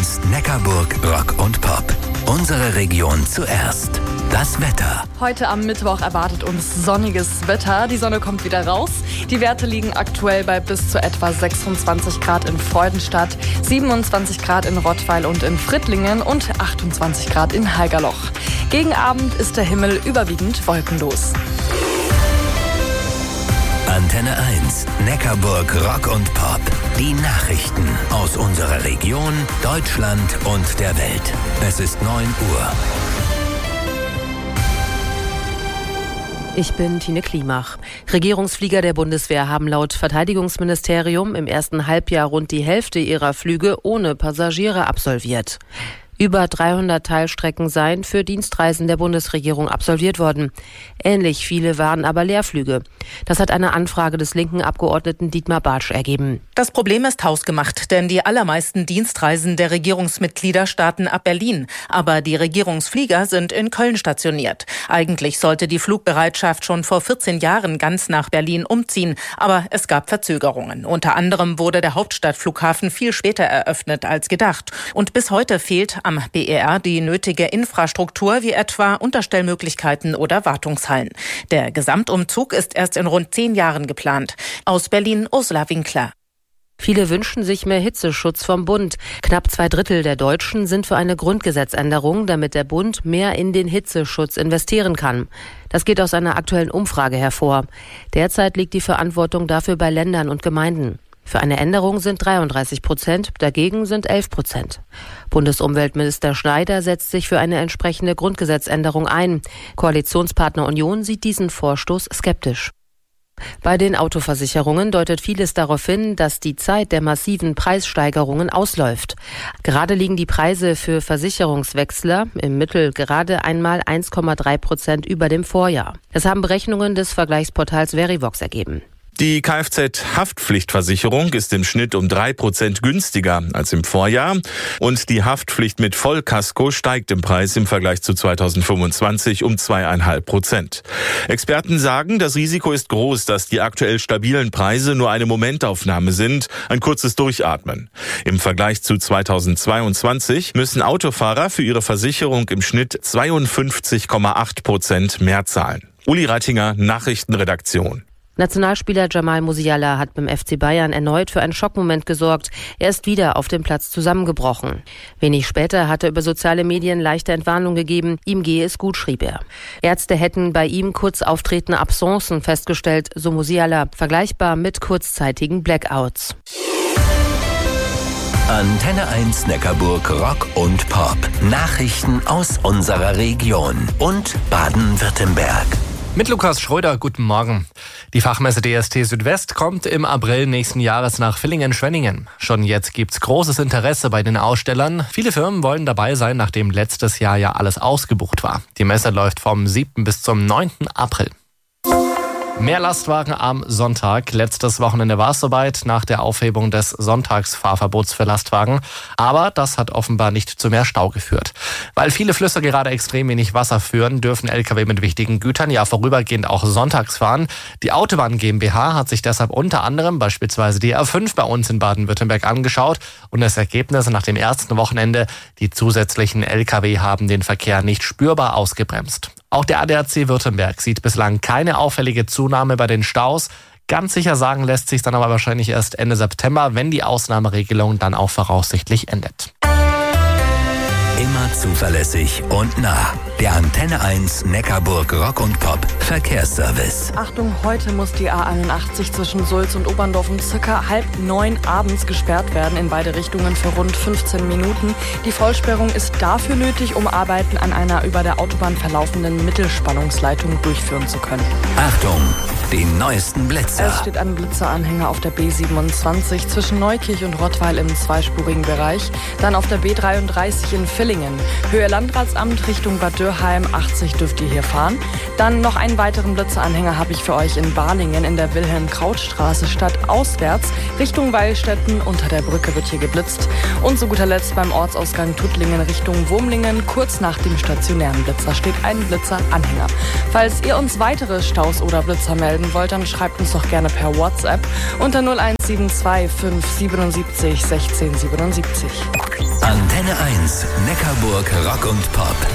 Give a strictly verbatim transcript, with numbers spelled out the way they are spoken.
eins Neckarburg Rock und Pop. Unsere Region zuerst. Das Wetter. Heute am Mittwoch erwartet uns sonniges Wetter. Die Sonne kommt wieder raus. Die Werte liegen aktuell bei bis zu etwa sechsundzwanzig Grad in Freudenstadt, siebenundzwanzig Grad in Rottweil und in Frittlingen und achtundzwanzig Grad in Haigerloch. Gegen Abend ist der Himmel überwiegend wolkenlos. Antenne eins Neckarburg Rock und Pop. Die Nachrichten aus unserer Region, Deutschland und der Welt. Es ist neun Uhr. Ich bin Tine Klimach. Regierungsflieger der Bundeswehr haben laut Verteidigungsministerium im ersten Halbjahr rund die Hälfte ihrer Flüge ohne Passagiere absolviert. Über dreihundert Teilstrecken seien für Dienstreisen der Bundesregierung absolviert worden. Ähnlich viele waren aber Leerflüge. Das hat eine Anfrage des linken Abgeordneten Dietmar Bartsch ergeben. Das Problem ist hausgemacht, denn die allermeisten Dienstreisen der Regierungsmitglieder starten ab Berlin. Aber die Regierungsflieger sind in Köln stationiert. Eigentlich sollte die Flugbereitschaft schon vor vierzehn Jahren ganz nach Berlin umziehen. Aber es gab Verzögerungen. Unter anderem wurde der Hauptstadtflughafen viel später eröffnet als gedacht. Und bis heute fehlt am B E R die nötige Infrastruktur, wie etwa Unterstellmöglichkeiten oder Wartungshallen. Der Gesamtumzug ist erst in rund zehn Jahren geplant. Aus Berlin Ursula Winkler. Viele wünschen sich mehr Hitzeschutz vom Bund. Knapp zwei Drittel der Deutschen sind für eine Grundgesetzänderung, damit der Bund mehr in den Hitzeschutz investieren kann. Das geht aus einer aktuellen Umfrage hervor. Derzeit liegt die Verantwortung dafür bei Ländern und Gemeinden. Für eine Änderung sind dreiunddreißig Prozent, dagegen sind elf Prozent. Bundesumweltminister Schneider setzt sich für eine entsprechende Grundgesetzänderung ein. Koalitionspartner Union sieht diesen Vorstoß skeptisch. Bei den Autoversicherungen deutet vieles darauf hin, dass die Zeit der massiven Preissteigerungen ausläuft. Gerade liegen die Preise für Versicherungswechsler im Mittel gerade einmal eins Komma drei Prozent über dem Vorjahr. Das haben Berechnungen des Vergleichsportals Verivox ergeben. Die Kfz-Haftpflichtversicherung ist im Schnitt um drei Prozent günstiger als im Vorjahr und die Haftpflicht mit Vollkasko steigt im Preis im Vergleich zu zweitausendfünfundzwanzig um zwei Komma fünf Prozent. Experten sagen, das Risiko ist groß, dass die aktuell stabilen Preise nur eine Momentaufnahme sind, ein kurzes Durchatmen. Im Vergleich zu zweitausendzweiundzwanzig müssen Autofahrer für ihre Versicherung im Schnitt zweiundfünfzig Komma acht Prozent mehr zahlen. Uli Reitinger, Nachrichtenredaktion. Nationalspieler Jamal Musiala hat beim F C Bayern erneut für einen Schockmoment gesorgt. Er ist wieder auf dem Platz zusammengebrochen. Wenig später hat er über soziale Medien leichte Entwarnung gegeben. Ihm gehe es gut, schrieb er. Ärzte hätten bei ihm kurz auftretende Absencen festgestellt, so Musiala, vergleichbar mit kurzzeitigen Blackouts. Antenne eins Neckarburg Rock und Pop. Nachrichten aus unserer Region und Baden-Württemberg. Mit Lukas Schröder, guten Morgen. Die Fachmesse D S T Südwest kommt im April nächsten Jahres nach Villingen-Schwenningen. Schon jetzt gibt's großes Interesse bei den Ausstellern. Viele Firmen wollen dabei sein, nachdem letztes Jahr ja alles ausgebucht war. Die Messe läuft vom siebten bis zum neunten April. Mehr Lastwagen am Sonntag. Letztes Wochenende war es soweit nach der Aufhebung des Sonntagsfahrverbots für Lastwagen. Aber das hat offenbar nicht zu mehr Stau geführt. Weil viele Flüsse gerade extrem wenig Wasser führen, dürfen L K W mit wichtigen Gütern ja vorübergehend auch sonntags fahren. Die Autobahn GmbH hat sich deshalb unter anderem beispielsweise die A fünf bei uns in Baden-Württemberg angeschaut. Und das Ergebnis nach dem ersten Wochenende: die zusätzlichen L K W haben den Verkehr nicht spürbar ausgebremst. Auch der A D A C Württemberg sieht bislang keine auffällige Zunahme bei den Staus. Ganz sicher sagen lässt sich dann aber wahrscheinlich erst Ende September, wenn die Ausnahmeregelung dann auch voraussichtlich endet. Immer zuverlässig und nah. Der Antenne eins Neckarburg Rock und Pop Verkehrsservice. Achtung, heute muss die A einundachtzig zwischen Sulz und Oberndorf um circa halb neun abends gesperrt werden, in beide Richtungen für rund fünfzehn Minuten. Die Vollsperrung ist dafür nötig, um Arbeiten an einer über der Autobahn verlaufenden Mittelspannungsleitung durchführen zu können. Achtung, die neuesten Blitzer. Es steht ein Blitzeranhänger auf der B siebenundzwanzig zwischen Neukirch und Rottweil im zweispurigen Bereich. Dann auf der B dreiunddreißig in Villingen. Höhe Landratsamt Richtung Bad Dürrheim, achtzig dürft ihr hier fahren. Dann noch einen weiteren Blitzeranhänger habe ich für euch in Balingen in der Wilhelm-Kraut-Straße stadtauswärts. Richtung Weilstätten, unter der Brücke wird hier geblitzt. Und zu guter Letzt beim Ortsausgang Tuttlingen Richtung Wurmlingen, kurz nach dem stationären Blitzer, steht ein Blitzeranhänger. Falls ihr uns weitere Staus oder Blitzer melden wollt, dann schreibt uns doch gerne per WhatsApp unter null eins sieben zwei fünf siebenundsiebzig sechzehn siebenundsiebzig. Antenne Antenne eins, Neckarburg Rock und Pop.